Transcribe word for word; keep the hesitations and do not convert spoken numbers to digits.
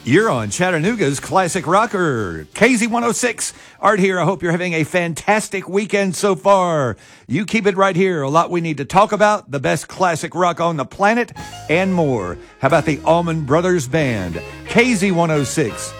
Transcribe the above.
You're on Chattanooga's Classic Rocker, K Z one oh six. Art here. I hope you're having a fantastic weekend so far. You keep it right here. A lot we need to talk about, the best classic rock on the planet, and more. How about the Allman Brothers Band? K Z one oh six.